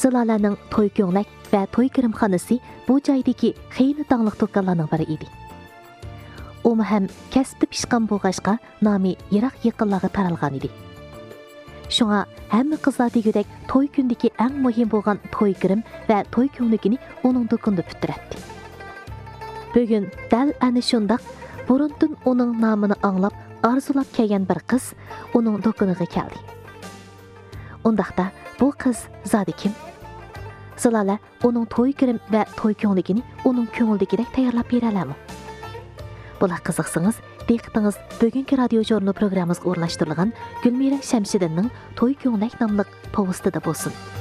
Zilalaning to'y ko'nglik va to'y kirimxonasi bu joydagi xeyli dаңlıq do'konlarning biri edi. U ham kasbda pishqan bo'lg'achqa nomi yiroq yaqinlarga taralgan edi. Shunga hamma qizlar degudek to'y kundagi eng muhim bo'lgan to'y kirim va to'y ko'ngligini uning do'konida putiradi. Bugun dal ana shundoq burundan uning nomini anglab arzulab kelgan bir qiz uning do'koniga keldi. Undaqda bu qiz zodi kim? Zilala uning to'y kirim va to'y ko'ngligini uning ko'ngildagidek tayyorlab beralami? Bular qiziqsangiz, diqqatingiz bugungi radio jurnal programmamizga o'rnashtirilgan Gulmira Shamshidinning To'y ko'nglik nomli povestida bo'lsin.